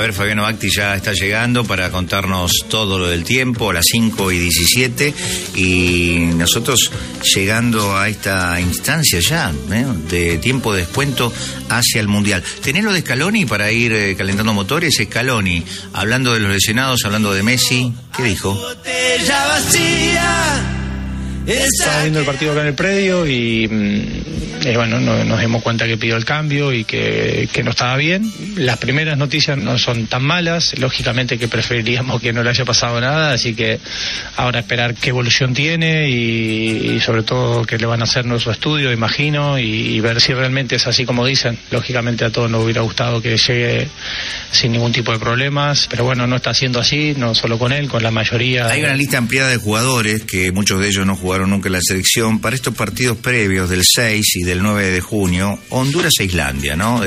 ver, Fabiano Acti ya está llegando para contarnos todo lo del tiempo, a las 5:17, y nosotros llegando a esta instancia ya, de tiempo de descuento hacia el Mundial. ¿Tenés lo de Scaloni para ir calentando motores? Scaloni, hablando de los lesionados, hablando de Messi, ¿qué dijo? Estaba viendo el partido acá en el predio y bueno, nos dimos cuenta que pidió el cambio y que no estaba bien. Las primeras noticias no son tan malas, lógicamente que preferiríamos que no le haya pasado nada, así que ahora esperar qué evolución tiene y sobre todo que le van a hacer nuestro estudio, imagino, y ver si realmente es así como dicen. Lógicamente a todos nos hubiera gustado que llegue sin ningún tipo de problemas, pero bueno, no está siendo así, no solo con él, con la mayoría. Hay una lista ampliada de jugadores que muchos de ellos no jugaron nunca en la selección para estos partidos previos del 6 y del 9 de junio, Honduras e Islandia, ¿no?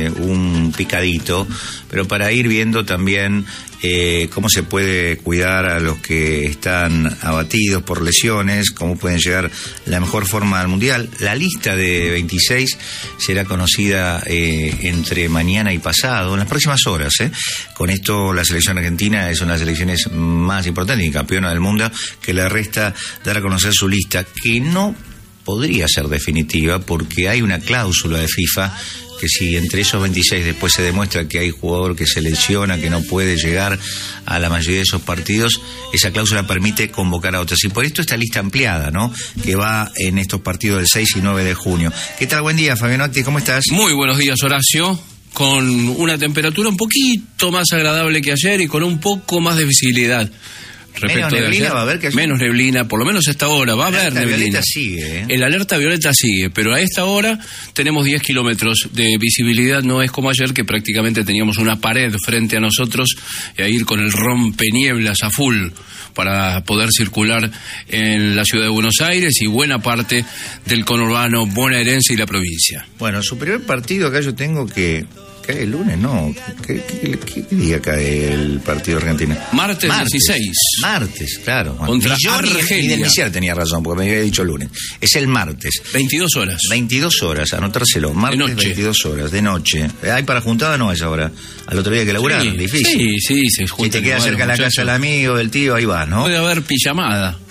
Un picadito, pero para ir viendo también cómo se puede cuidar a los que están abatidos por lesiones, cómo pueden llegar la mejor forma al Mundial. La lista de 26 será conocida entre mañana y pasado, en las próximas horas. Con esto la selección argentina es una de las selecciones más importantes y campeona del mundo, que le resta dar a conocer su lista, que no podría ser definitiva porque hay una cláusula de FIFA que si entre esos 26 después se demuestra que hay jugador que se lesiona, que no puede llegar a la mayoría de esos partidos, esa cláusula permite convocar a otros. Y por esto esta lista ampliada, ¿no?, que va en estos partidos del 6 y 9 de junio. ¿Qué tal? Buen día, Fabiano Acti, ¿cómo estás? Muy buenos días, Horacio. Con una temperatura un poquito más agradable que ayer y con un poco más de visibilidad. Menos neblina va a haber que ayer. Menos neblina, por lo menos a esta hora va a haber neblina. La alerta sigue, El alerta violeta sigue, pero a esta hora tenemos 10 kilómetros de visibilidad. No es como ayer que prácticamente teníamos una pared frente a nosotros y a ir con el rompenieblas a full para poder circular en la ciudad de Buenos Aires y buena parte del conurbano bonaerense y la provincia. Bueno, su primer partido acá yo tengo que... ¿Cae el lunes? No. ¿Qué día cae el partido argentino? Martes 16. Martes, claro. Contra Argelia. Inicial tenía razón, porque me había dicho lunes. Es el martes. 22 horas. 22 horas, anotárselo. Martes, 22 horas, de noche. ¿Hay para juntada o no a esa hora? Al otro día que laburar, sí, difícil. Sí, se junta. Si te queda cerca la casa del amigo, del tío, ahí va, ¿no? Puede haber pijamada.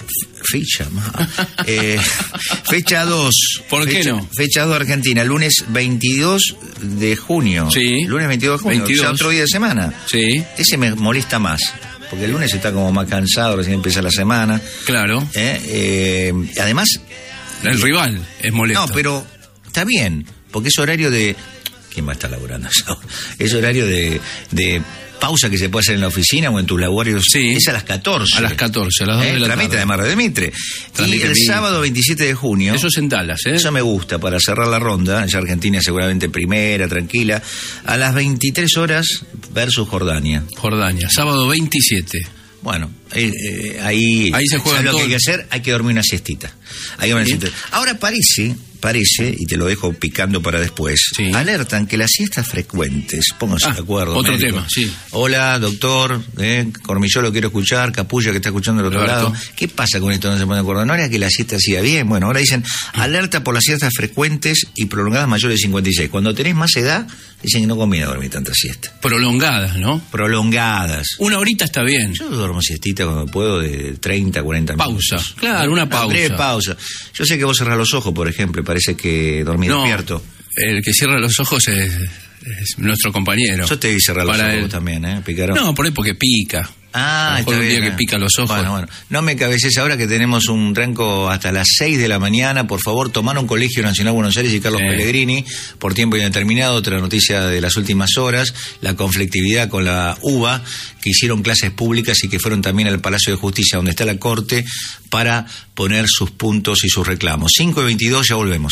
Fecha 2. ¿Por qué no? Fecha 2 Argentina, lunes 22 de junio. Sí. Lunes 22 de junio, 22. O sea, otro día de semana. Sí. Ese me molesta más, porque el lunes está como más cansado, recién empieza la semana. Claro. Además... El rival es molesto. No, pero está bien, porque es horario de... ¿Quién va a estar laburando eso? Es horario de pausa que se puede hacer en la oficina o en tus laborios. Sí. Es a las 14. A las 14, a las 2 de la tarde. Tramite de Mar de Mitre. Y el sábado 27 de junio... Eso es en Dallas, Eso me gusta, para cerrar la ronda. Ya Argentina seguramente primera, tranquila. A las 23 horas versus Jordania. Jordania, sábado 27. Bueno, ahí se juega lo todo. que hay que hacer, hay que dormir una siestita. Ahora parece, y te lo dejo picando para después, sí, alertan que las siestas frecuentes, pónganse de acuerdo. Otro médico. tema, sí. Hola, doctor, Cormilló lo quiero escuchar, Capulla que está escuchando del otro lado. ¿Qué pasa con esto? No se pone de acuerdo. No era que la siesta hacía bien. Bueno, ahora dicen alerta por las siestas frecuentes y prolongadas mayores de 56. Cuando tenés más edad, dicen que no conviene dormir tanta siesta. Prolongadas, ¿no? Prolongadas. Una horita está bien. Yo duermo siestita cuando puedo de 30 a 40 minutos. Pausa, claro, una pausa. Breve pausa. Yo sé que vos cerrás los ojos, por ejemplo, y parece que dormís despierto. El que cierra los ojos es nuestro compañero. Yo te vi cerrar los ojos también, Picarón. No, por ahí porque pica. Está un bien, día que pica los ojos. Bueno, no me cabeces ahora que tenemos un tranco hasta las 6 de la mañana. Por favor, tomaron Colegio Nacional Buenos Aires y Carlos Pellegrini por tiempo indeterminado. Otra noticia de las últimas horas, la conflictividad con la UBA, que hicieron clases públicas y que fueron también al Palacio de Justicia, donde está la Corte, para poner sus puntos y sus reclamos. 5:22, ya volvemos.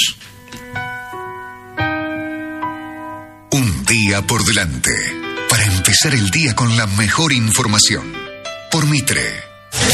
Un día por delante, para empezar el día con la mejor información. Por Mitre.